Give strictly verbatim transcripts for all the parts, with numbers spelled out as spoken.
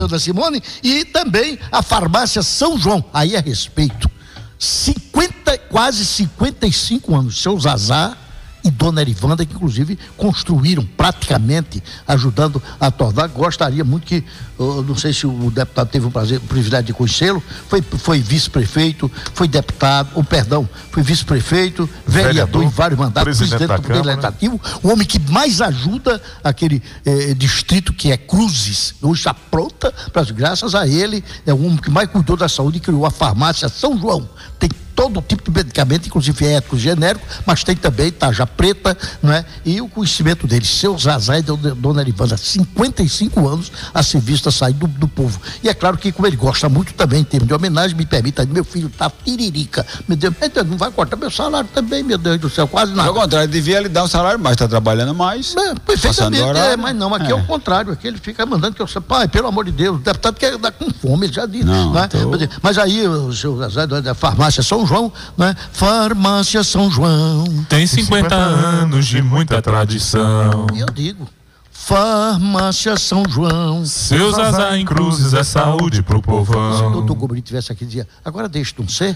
da Simone, e também a farmácia São João, aí é respeito, cinquenta, quase cinquenta e cinco anos, seu Zazá e Dona Erivanda, que inclusive construíram praticamente, ajudando a tornar. Gostaria muito que, eu não sei se o deputado teve o prazer, o privilégio de conhecê-lo, foi, foi vice-prefeito, foi deputado, ou perdão, foi vice-prefeito, vereador, vereador em vários mandatos, presidente, presidente do Poder Legislativo, o homem que mais ajuda aquele eh, distrito que é Cruzes, hoje está pronta, graças a ele, é o homem que mais cuidou da saúde e criou a farmácia São João. Tem todo tipo de medicamento, inclusive ético, genérico, mas tem também tarja preta, não é? E o conhecimento dele, seu Zazá e Dona Erivanda, cinquenta e cinco anos a serviço da saúde do, do povo. E é claro que, como ele gosta muito também, em termos de homenagem, me permita, meu filho tá tiririca, meu Deus, não vai cortar meu salário também, meu Deus do céu, quase nada. Ao contrário, devia lhe dar um salário mais, tá trabalhando mais. É, perfeitamente, é, mas não, aqui é. é o contrário, aqui ele fica mandando que eu sei, pai, pelo amor de Deus, o deputado quer dar com fome, ele já disse, não, não é? Tô... Mas aí, o seu Zazá da farmácia São João, né? Farmácia São João tem cinquenta anos de muita tradição. E eu digo, Farmácia São João, seu Zazá em Cruzes é saúde pro povão. Se o doutor Gobrini tivesse aqui, dizia, agora deixa de não ser.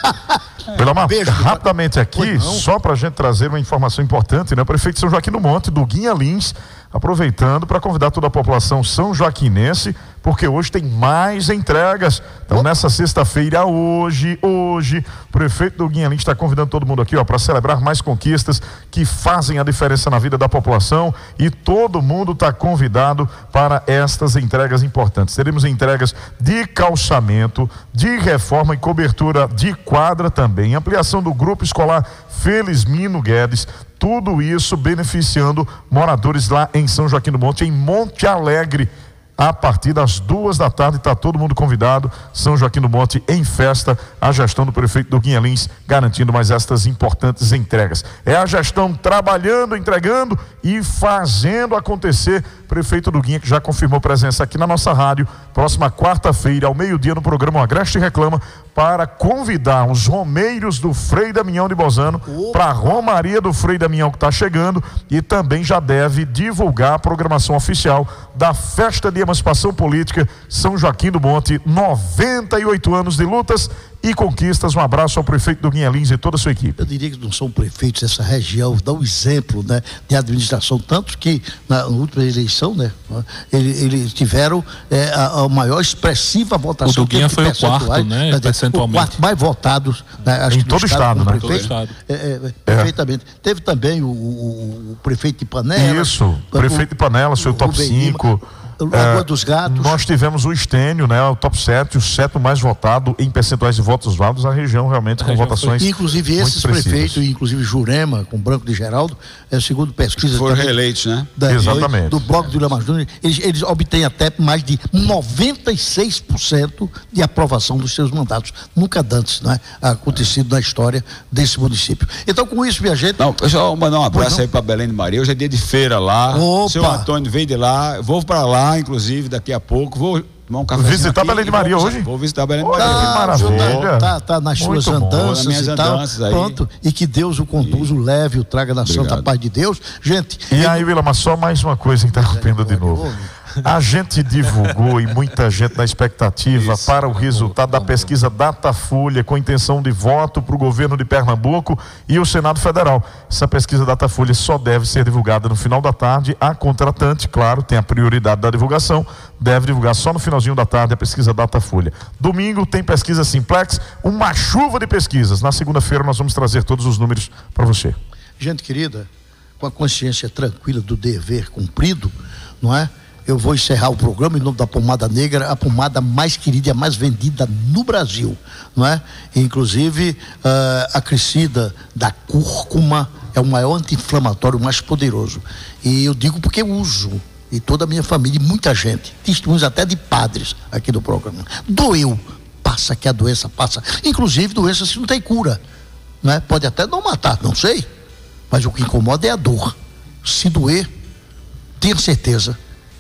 Pela uma, Beijo, rapidamente aqui, só pra gente trazer uma informação importante, né? O prefeito de São Joaquim do Monte, do Guinha Lins, aproveitando para convidar toda a população são joaquinense, porque hoje tem mais entregas. Então, oh. nessa sexta-feira, hoje, hoje, o prefeito do Guinha Lins está convidando todo mundo aqui, ó, para celebrar mais conquistas que fazem a diferença na vida da população, e todo mundo está convidado para estas entregas importantes. Teremos entregas de calçamento, de reforma e cobertura de quadra também, ampliação do grupo escolar Felizmino Guedes. Tudo isso beneficiando moradores lá em São Joaquim do Monte, em Monte Alegre. A partir das duas da tarde está todo mundo convidado. São Joaquim do Monte em festa, a gestão do prefeito do Guinha Lins garantindo mais estas importantes entregas. É a gestão trabalhando, entregando e fazendo acontecer. Prefeito do Guinha, que já confirmou presença aqui na nossa rádio, próxima quarta-feira, ao meio-dia, no programa O Agreste Reclama, para convidar os romeiros do Frei Damião de Bozano para a Romaria do Frei Damião, que está chegando, e também já deve divulgar a programação oficial da Festa de Emancipação Política São Joaquim do Monte, noventa e oito anos de lutas e conquistas. Um abraço ao prefeito do Guinha Lins e toda a sua equipe. Eu diria que não são prefeitos dessa região, dão um exemplo, né, de administração, tanto que na última eleição, né, eles, eles tiveram é, a, a maior expressiva votação. O do Guinha foi o quarto, né, percentualmente. O quarto mais votados, né, acho em que todo o estado, estado, né? Prefeito, todo estado. É, é, perfeitamente. É. Teve também o, o, o prefeito de Panela. Isso, o prefeito de Panela, seu top cinco. Lagoa é, dos Gatos. Nós tivemos o Estênio, né, o top sete, o sétimo mais votado em percentuais de votos válidos, a região realmente a com região votações foi. Inclusive esses prefeitos, inclusive Jurema, com Branco de Geraldo, é, segundo pesquisa... Foram reeleitos, né? Da, Exatamente. Do Bloco de Lama Júnior, eles, eles obtêm até mais de noventa e seis por cento de aprovação dos seus mandatos. Nunca antes, né, acontecido na história desse município. Então, com isso, minha gente... Não, eu só mandar um abraço aí para Belém de Maria. Hoje é dia de feira lá. Opa. Seu Antônio veio de lá, vou para lá, inclusive, daqui a pouco, vou tomar um café. Visitar Belém de Maria vou, hoje? Vou visitar Belém de Maria. Que maravilha. Tá, tá nas suas Muito andanças minhas e tal. andanças aí. Pronto. E que Deus o conduza, o leve, o traga na Obrigado. Santa paz de Deus. Gente. E aí, Vila, mas só mais uma coisa interrompendo de novo. A gente divulgou e muita gente na expectativa Isso. para o resultado da pesquisa Datafolha com intenção de voto para o governo de Pernambuco e o Senado Federal. Essa pesquisa Datafolha só deve ser divulgada no final da tarde. A contratante, claro, tem a prioridade da divulgação, deve divulgar só no finalzinho da tarde a pesquisa Datafolha. Domingo tem pesquisa Simplex, uma chuva de pesquisas. Na segunda-feira nós vamos trazer todos os números para você. Gente querida, com a consciência tranquila do dever cumprido, não é? Eu vou encerrar o programa em nome da pomada negra, a pomada mais querida e a mais vendida no Brasil, não é? Inclusive, uh, a crescida da cúrcuma é o maior anti-inflamatório mais poderoso. E eu digo porque eu uso, e toda a minha família, e muita gente, testemunhos até de padres aqui do programa. Doeu, passa que a doença passa. Inclusive, doença se não tem cura, não é? Pode até não matar, não sei, mas o que incomoda é a dor. Se doer, tenha certeza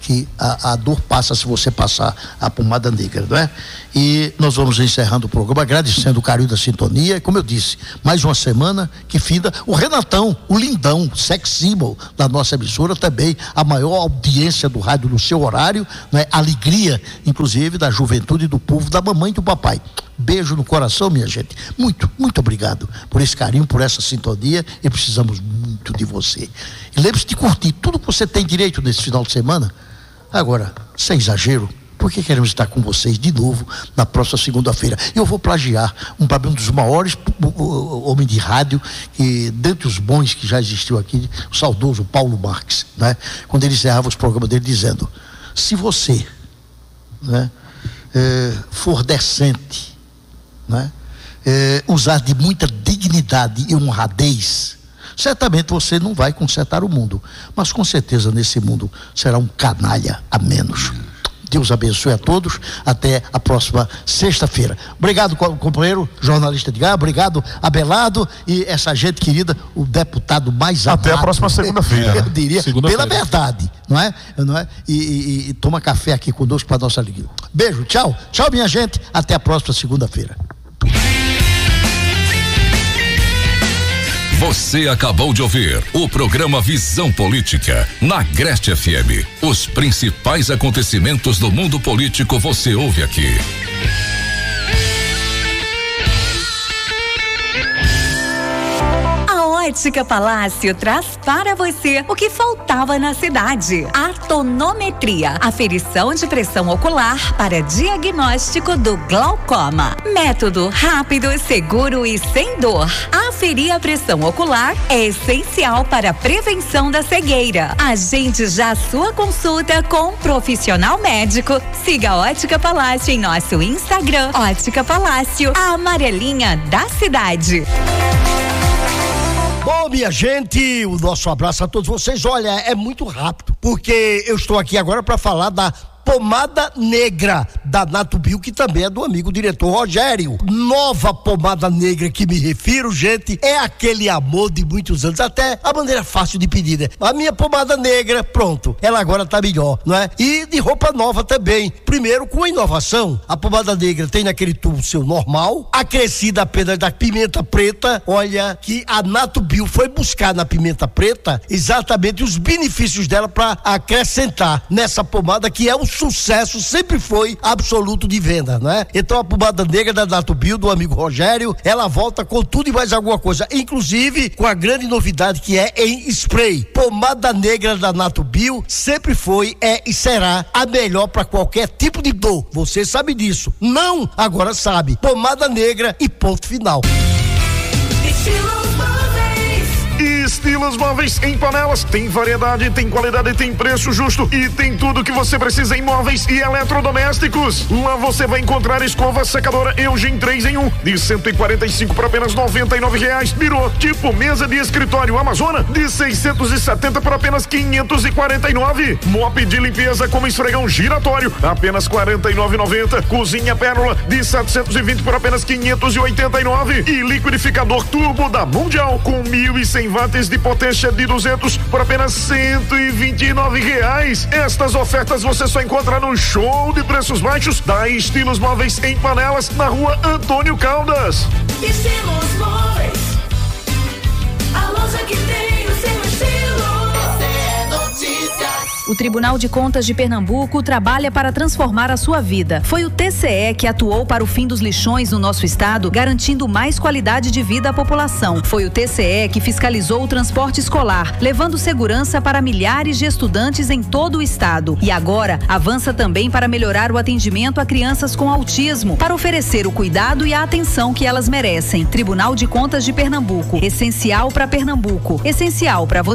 que a, a dor passa se você passar a pomada negra, não é? E nós vamos encerrando o programa, agradecendo o carinho da sintonia, e como eu disse, mais uma semana que finda. O Renatão, o lindão, sex symbol da nossa emissora, também a maior audiência do rádio no seu horário, né? Alegria, inclusive, da juventude, do povo, da mamãe e do papai. Beijo no coração, minha gente. Muito, muito obrigado por esse carinho, por essa sintonia, e precisamos muito de você. E lembre-se de curtir tudo que você tem direito nesse final de semana. Agora, sem exagero, porque queremos estar com vocês de novo na próxima segunda-feira. Eu vou plagiar um, um dos maiores homens de rádio, que dentre os bons que já existiu aqui, o saudoso Paulo Marques, né? Quando ele encerrava os programas dele dizendo: se você, né, é, for decente, né, é, usar de muita dignidade e honradez, certamente você não vai consertar o mundo, mas com certeza nesse mundo será um canalha a menos. Deus abençoe a todos, até a próxima sexta-feira. Obrigado, companheiro jornalista Edgar, obrigado, Abelardo, e essa gente querida, o deputado mais amado. Até a próxima segunda-feira. Eu diria, pela verdade, não é? Não é? E, e, e toma café aqui conosco para nossa alegria. Beijo, tchau, tchau minha gente, até a próxima segunda-feira. Você acabou de ouvir o programa Visão Política na Agreste F M. Os principais acontecimentos do mundo político você ouve aqui. Ótica Palácio traz para você o que faltava na cidade: a tonometria, aferição de pressão ocular para diagnóstico do glaucoma. Método rápido, seguro e sem dor. Aferir a pressão ocular é essencial para a prevenção da cegueira. Agende já sua consulta com um profissional médico. Siga a Ótica Palácio em nosso Instagram, Ótica Palácio, a amarelinha da cidade. Bom, minha gente, o nosso abraço a todos vocês. Olha, é muito rápido, porque eu estou aqui agora para falar da pomada negra da Natubio, que também é do amigo diretor Rogério. Nova pomada negra que me refiro, gente, é aquele amor de muitos anos, até a maneira fácil de pedir, né? A minha pomada negra, pronto, ela agora tá melhor, não é? E de roupa nova também. Primeiro, com a inovação, a pomada negra tem naquele tubo seu normal, acrescida apenas da pimenta preta. Olha que a Natubio foi buscar na pimenta preta exatamente os benefícios dela para acrescentar nessa pomada, que é um sucesso, sempre foi absoluto de venda, né? Então a pomada negra da Natubio, do amigo Rogério, ela volta com tudo e mais alguma coisa, inclusive com a grande novidade que é em spray. Pomada negra da Natubio sempre foi, é e será a melhor para qualquer tipo de dor. Você sabe disso? Não? Agora sabe. Pomada negra e ponto final. Estilos Móveis em Panelas, tem variedade, tem qualidade, tem preço justo e tem tudo que você precisa em móveis e eletrodomésticos. Lá você vai encontrar escova secadora Eugen três em um de cento e quarenta e cinco por apenas noventa e nove reais. Birô tipo mesa de escritório Amazona de seiscentos e setenta por apenas quinhentos e quarenta e nove. Mop de limpeza como esfregão giratório apenas quarenta e nove reais e noventa centavos. Cozinha Pérola de setecentos e vinte por apenas quinhentos e oitenta e nove. E liquidificador turbo da Mundial com mil e cem watts de potência de duzentos por apenas cento e vinte e nove reais. Estas ofertas você só encontra no show de preços baixos da Estilos Móveis em Panelas, na rua Antônio Caldas. Estilos Móveis, a loja que tem o seu estilo. O Tribunal de Contas de Pernambuco trabalha para transformar a sua vida. Foi o T C E que atuou para o fim dos lixões no nosso estado, garantindo mais qualidade de vida à população. Foi o T C E que fiscalizou o transporte escolar, levando segurança para milhares de estudantes em todo o estado. E agora avança também para melhorar o atendimento a crianças com autismo, para oferecer o cuidado e a atenção que elas merecem. Tribunal de Contas de Pernambuco, essencial para Pernambuco, essencial para você.